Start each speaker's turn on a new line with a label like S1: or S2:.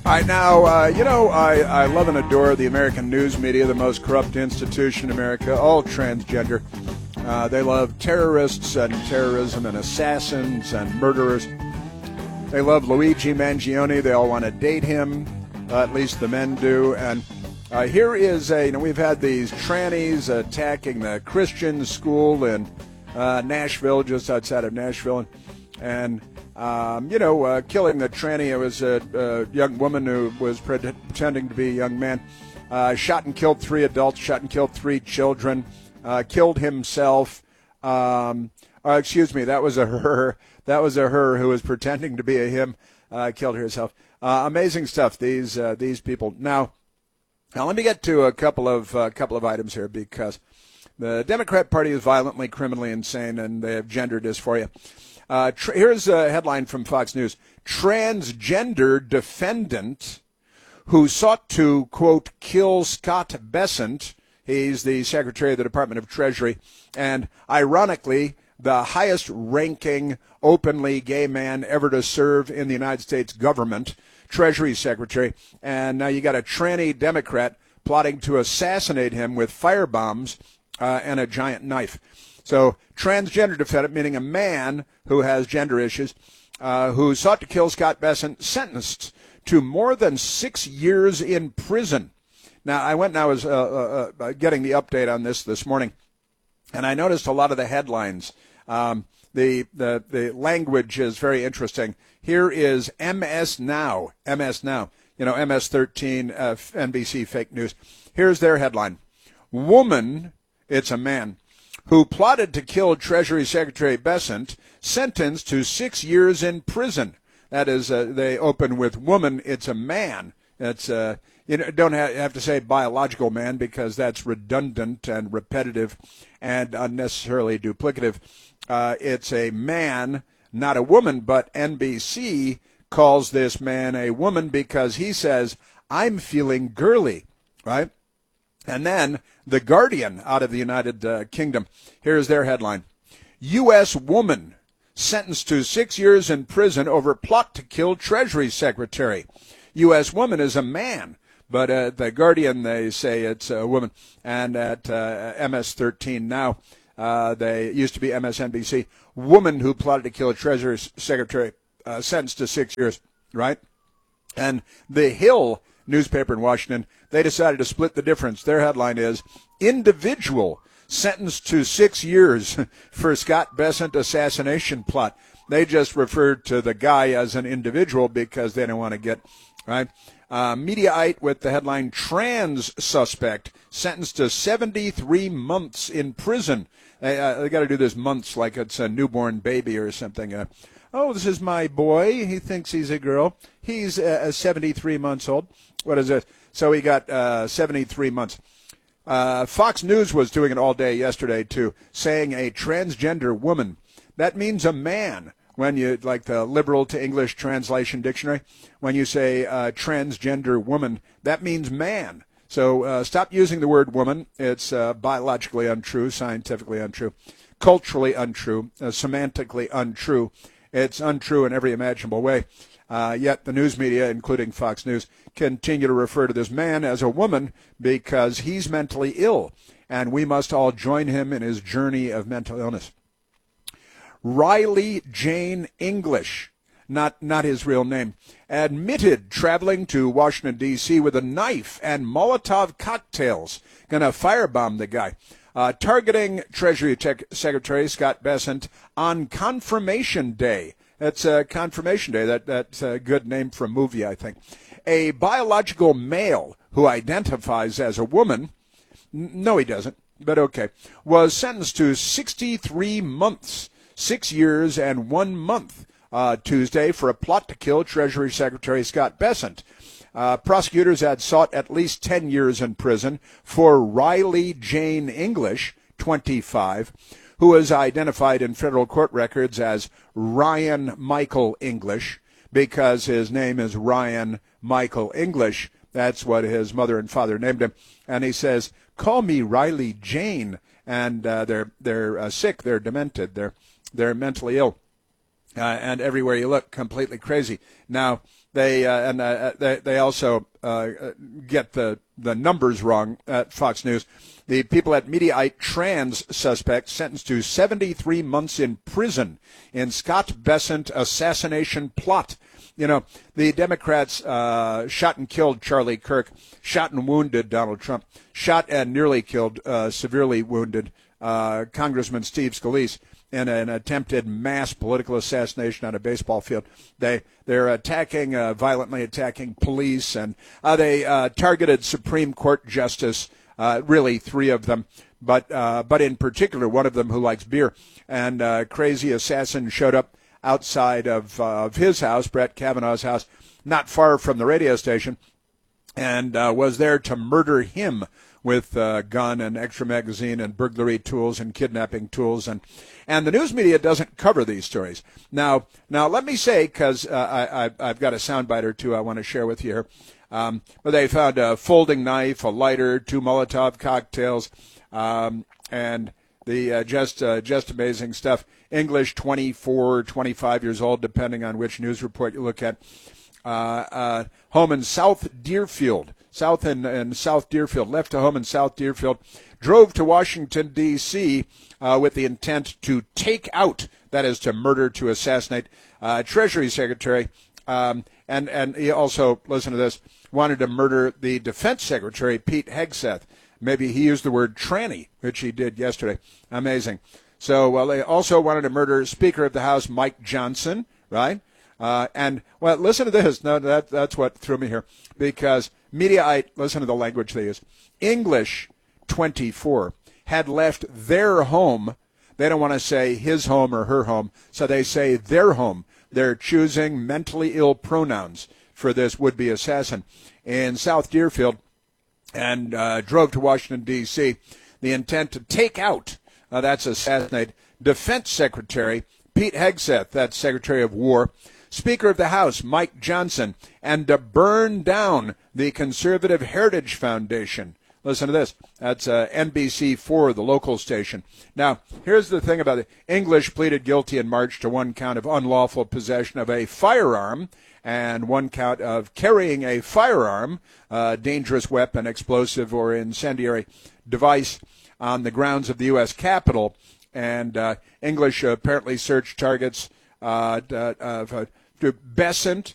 S1: All right, now, I love and adore the American news media, the most corrupt institution in America, all transgender. They love terrorists and terrorism and assassins and murderers. They love Luigi Mangione. They all want to date him, at least the men do. And here is we've had these trannies attacking the Christian school in Nashville, just outside of Nashville, and killing the tranny. It was a young woman who was pretending to be a young man. Shot and killed 3 adults, shot and killed 3 children, killed himself. Excuse me, that was a her. That was a her who was pretending to be a him, killed herself. Amazing stuff, these people. Now let me get to a couple of items here, because the Democrat Party is violently, criminally insane, and they have gender dysphoria. Here's a headline from Fox News. Transgender defendant who sought to, quote, kill Scott Bessent. He's the Secretary of the Department of Treasury, and ironically, the highest-ranking openly gay man ever to serve in the United States government, Treasury Secretary. And now you got a tranny Democrat plotting to assassinate him with firebombs and a giant knife. So transgender defendant, meaning a man who has gender issues, who sought to kill Scott Bessent, sentenced to more than 6 years in prison. Now, I was getting the update on this morning, and I noticed a lot of the headlines. The language is very interesting. Here is MS Now, MS-13, NBC fake news. Here's their headline. Woman, it's a man, who plotted to kill Treasury Secretary Bessent, sentenced to 6 years in prison. That is, they open with woman, it's a man. It's don't have to say biological man, because that's redundant and repetitive and unnecessarily duplicative. It's a man, not a woman, but NBC calls this man a woman because he says, I'm feeling girly, right? And then The Guardian out of the United Kingdom. Here's their headline. U.S. woman sentenced to 6 years in prison over plot to kill Treasury Secretary. U.S. woman is a man, but The Guardian, they say it's a woman. And at MS-13 now, they used to be MSNBC, woman who plotted to kill a Treasury Secretary, sentenced to 6 years, right? And The Hill newspaper in Washington, they decided to split the difference. Their headline is, individual sentenced to 6 years for Scott Bessent assassination plot. They just referred to the guy as an individual because they don't want to get, right? Mediaite with the headline, trans suspect sentenced to 73 months in prison. They got to do this months like it's a newborn baby or something. Oh, this is my boy. He thinks he's a girl. He's 73 months old. What is it? So he got 73 months. Fox News was doing it all day yesterday, too, saying a transgender woman. That means a man. When you, like the liberal to English translation dictionary, when you say transgender woman, that means man. So stop using the word woman. It's biologically untrue, scientifically untrue, culturally untrue, semantically untrue. It's untrue in every imaginable way. Yet the news media, including Fox News, continue to refer to this man as a woman because he's mentally ill, and we must all join him in his journey of mental illness. Riley Jane English, not his real name, admitted traveling to Washington, D.C. with a knife and Molotov cocktails, going to firebomb the guy. Targeting Treasury Secretary Scott Bessent on Confirmation Day. That's Confirmation Day. That's a good name for a movie, I think. A biological male who identifies as a woman, no he doesn't, but okay, was sentenced to 63 months, 6 years and 1 month Tuesday for a plot to kill Treasury Secretary Scott Bessent. Prosecutors had sought at least 10 years in prison for Riley Jane English, 25, who was identified in federal court records as Ryan Michael English because his name is Ryan Michael English. That's what his mother and father named him. And he says, call me Riley Jane. And they're sick, they're demented, they're mentally ill. And everywhere you look, completely crazy. Now, They also get the numbers wrong at Fox News. The people at Mediaite trans suspect sentenced to 73 months in prison in Scott Bessent assassination plot. You know, the Democrats shot and killed Charlie Kirk, shot and wounded Donald Trump, shot and nearly killed, severely wounded Congressman Steve Scalise in an attempted mass political assassination on a baseball field. They're attacking, violently attacking police, and they targeted Supreme Court Justice, really three of them, but in particular one of them who likes beer. And crazy assassin showed up outside of his house, Brett Kavanaugh's house, not far from the radio station, and was there to murder him with gun and extra magazine and burglary tools and kidnapping tools. And the news media doesn't cover these stories. Now let me say, because I've got a soundbite or two I want to share with you here. But they found a folding knife, a lighter, 2 Molotov cocktails, and the just amazing stuff. English, 24, 25 years old, depending on which news report you look at. Home in South Deerfield. South Deerfield, left a home in South Deerfield, drove to Washington, D.C. With the intent to take out, that is to murder, to assassinate, Treasury Secretary. And he also, listen to this, wanted to murder the Defense Secretary, Pete Hegseth. Maybe he used the word tranny, which he did yesterday. Amazing. So, they also wanted to murder Speaker of the House, Mike Johnson, right? And listen to this. No, that's what threw me here. Because Mediaite, listen to the language they use. English 24 had left their home. They don't want to say his home or her home, so they say their home. They're choosing mentally ill pronouns for this would-be assassin in South Deerfield, and drove to Washington, D.C. The intent to take out, that's assassinate, Defense Secretary Pete Hegseth, that's Secretary of War, Speaker of the House Mike Johnson, and to burn down the Conservative Heritage Foundation. Listen to this. That's NBC4, the local station. Now, here's the thing about it. English pleaded guilty in March to 1 count of unlawful possession of a firearm and 1 count of carrying a firearm, dangerous weapon, explosive, or incendiary device on the grounds of the U.S. Capitol. And English apparently searched targets to Bessent,